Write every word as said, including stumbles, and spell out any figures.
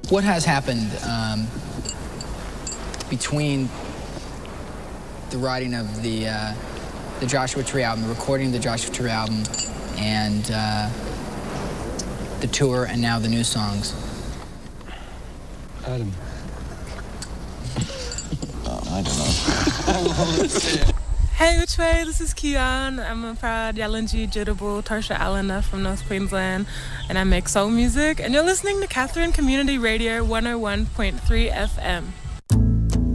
what has happened um, between the writing of the uh, the Joshua Tree album, the recording of the Joshua Tree album, and uh, the tour, and now the new songs? Adam. Oh, I don't know. Hey, which way? This is Kian. I'm a proud Yalanji Jitterbull Tarsha Allena from North Queensland, and I make soul music. And you're listening to Catherine Community Radio one oh one point three F M.